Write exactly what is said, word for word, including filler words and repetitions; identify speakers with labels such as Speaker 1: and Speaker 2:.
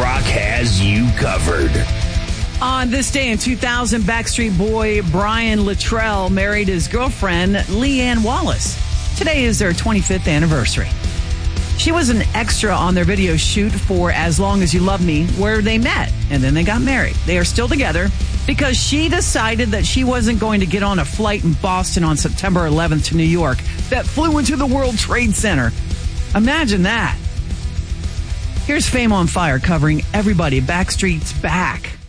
Speaker 1: Rock has you covered.
Speaker 2: On this day in two thousand, Backstreet Boy Brian Luttrell married his girlfriend, Leanne Wallace. Today is their twenty-fifth anniversary. She was an extra on their video shoot for As Long As You Love Me, where they met, and then they got married. They are still together because she decided that she wasn't going to get on a flight in Boston on September eleventh to New York that flew into the World Trade Center. Imagine that. Here's Fame on Fire covering everybody. Backstreet's back.